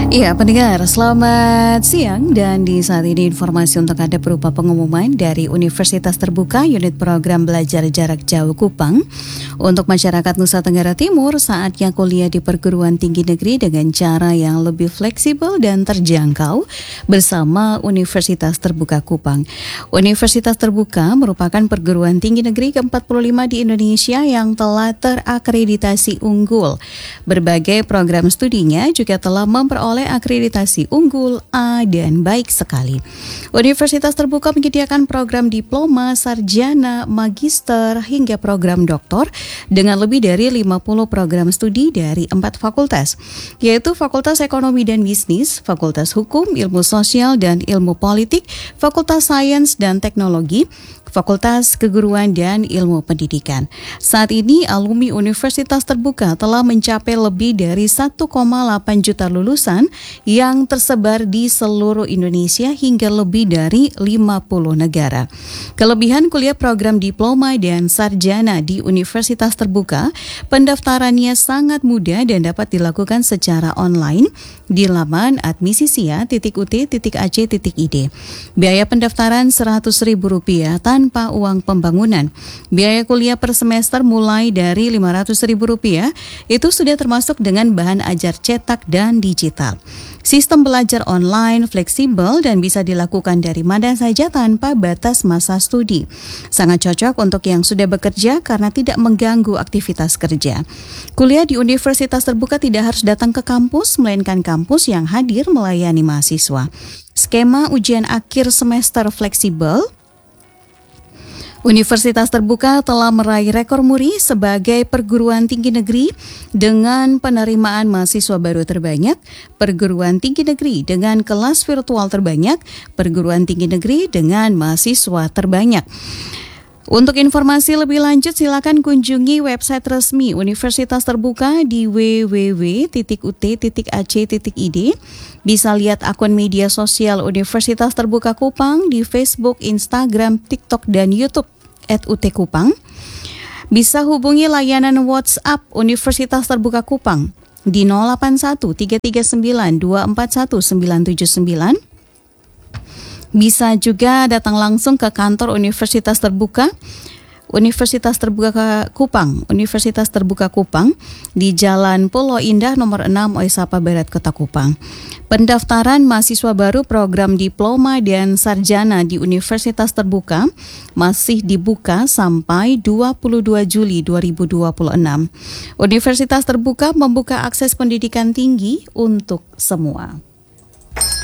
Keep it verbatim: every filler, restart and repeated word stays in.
Iya, pendengar, selamat siang dan di saat ini informasi untuk Anda berupa pengumuman dari Universitas Terbuka Unit Program Belajar Jarak Jauh Kupang. Untuk masyarakat Nusa Tenggara Timur, saatnya kuliah di perguruan tinggi negeri dengan cara yang lebih fleksibel dan terjangkau bersama Universitas Terbuka Kupang. Universitas Terbuka merupakan perguruan tinggi negeri ke empat puluh lima di Indonesia yang telah terakreditasi unggul. Berbagai program studinya juga telah memperoleh akreditasi unggul A dan baik sekali. Universitas Terbuka menyediakan program diploma, sarjana, magister hingga program doktor dengan lebih dari lima puluh program studi dari empat fakultas, yaitu Fakultas Ekonomi dan Bisnis, Fakultas Hukum, Ilmu Sosial dan Ilmu Politik, Fakultas Sains dan Teknologi, Fakultas Keguruan dan Ilmu Pendidikan. Saat ini alumni Universitas Terbuka telah mencapai lebih dari satu koma delapan juta lulusan yang tersebar di seluruh Indonesia hingga lebih dari lima puluh negara. Kelebihan kuliah program diploma dan sarjana di Universitas Terbuka, pendaftarannya sangat mudah dan dapat dilakukan secara online di laman admisisia titik u t titik a c titik i d. Biaya pendaftaran seratus ribu rupiah tanpa uang pembangunan. Biaya kuliah per semester mulai dari lima ratus ribu rupiah, itu sudah termasuk dengan bahan ajar cetak dan digital. Sistem belajar online, fleksibel dan bisa dilakukan dari mana saja tanpa batas masa studi. Sangat cocok untuk yang sudah bekerja karena tidak mengganggu aktivitas kerja. Kuliah di Universitas Terbuka tidak harus datang ke kampus, melainkan kampus yang hadir melayani mahasiswa. Skema ujian akhir semester fleksibel. Universitas Terbuka telah meraih rekor muri sebagai perguruan tinggi negeri dengan penerimaan mahasiswa baru terbanyak, perguruan tinggi negeri dengan kelas virtual terbanyak, perguruan tinggi negeri dengan mahasiswa terbanyak. Untuk informasi lebih lanjut silakan kunjungi website resmi Universitas Terbuka di w w w titik u t titik a c titik i d. Bisa lihat akun media sosial Universitas Terbuka Kupang di Facebook, Instagram, TikTok, dan YouTube at u t kupang. Bisa hubungi layanan WhatsApp Universitas Terbuka Kupang di nol delapan satu tiga tiga sembilan dua empat satu sembilan tujuh sembilan. Bisa juga datang langsung ke kantor Universitas Terbuka Universitas Terbuka Kupang, Universitas Terbuka Kupang di Jalan Pulau Indah nomor enam Oisapa Barat, Kota Kupang. Pendaftaran mahasiswa baru program diploma dan sarjana di Universitas Terbuka masih dibuka sampai dua puluh dua Juli dua ribu dua puluh enam. Universitas Terbuka membuka akses pendidikan tinggi untuk semua.